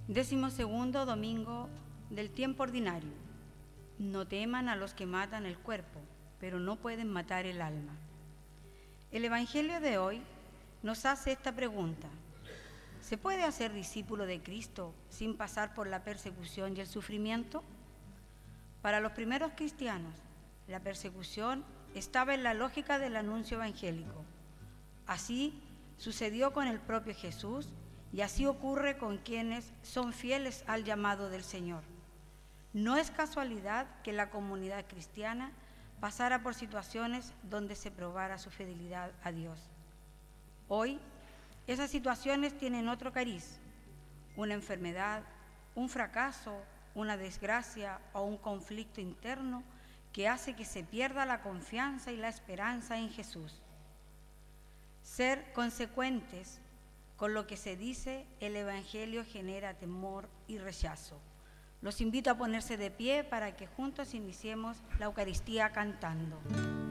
12º domingo del tiempo ordinario. No teman a los que matan el cuerpo, pero no pueden matar el alma. El Evangelio de hoy nos hace esta pregunta: ¿se puede hacer discípulo de Cristo sin pasar por la persecución y el sufrimiento? Para los primeros cristianos, la persecución estaba en la lógica del anuncio evangélico. Así sucedió con el propio Jesús y así ocurre con quienes son fieles al llamado del Señor. No es casualidad que la comunidad cristiana pasara por situaciones donde se probara su fidelidad a Dios. Hoy, esas situaciones tienen otro cariz: una enfermedad, un fracaso, una desgracia o un conflicto interno que hace que se pierda la confianza y la esperanza en Jesús. Ser consecuentes con lo que se dice el Evangelio genera temor y rechazo. Los invito a ponerse de pie para que juntos iniciemos la Eucaristía cantando.